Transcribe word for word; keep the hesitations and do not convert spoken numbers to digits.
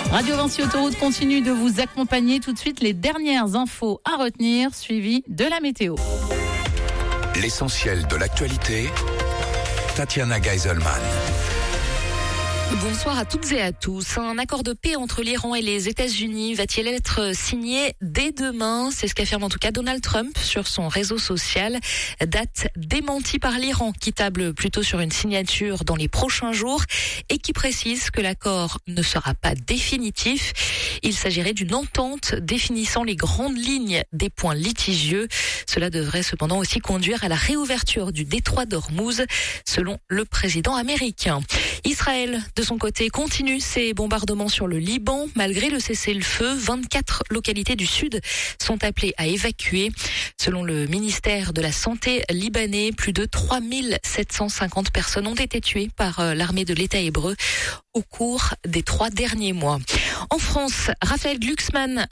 Radio Vinci Autoroute continue de vous accompagner. Tout de suite, les dernières infos à retenir, suivies de la météo. L'essentiel de l'actualité, Tatiana Geiselman. Bonsoir à toutes et à tous. Un accord de paix entre l'Iran et les États-Unis va-t-il être signé dès demain ? C'est ce qu'affirme en tout cas Donald Trump sur son réseau social. Date démentie par l'Iran qui table plutôt sur une signature dans les prochains jours et qui précise que l'accord ne sera pas définitif. Il s'agirait d'une entente définissant les grandes lignes des points litigieux. Cela devrait cependant aussi conduire à la réouverture du détroit d'Ormuz, selon le président américain. Israël, de son côté, continue ses bombardements sur le Liban. Malgré le cessez-le-feu, vingt-quatre localités du sud sont appelées à évacuer. Selon le ministère de la Santé libanais, plus de trois mille sept cent cinquante personnes ont été tuées par l'armée de l'État hébreu au cours des trois derniers mois. En France, Raphaël Glucksmann